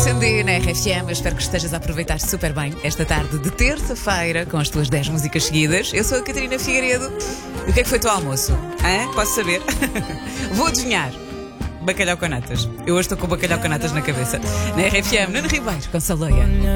Sandy na RFM. Eu espero que estejas a aproveitar super bem esta tarde de terça-feira com as tuas 10 músicas seguidas. Eu sou a Catarina Figueiredo. E o que é que foi o teu almoço? Hã? Posso saber? Vou adivinhar. Bacalhau com natas. Eu hoje estou com bacalhau com natas na cabeça. Na RFM, Nuno Ribeiro com Saleia.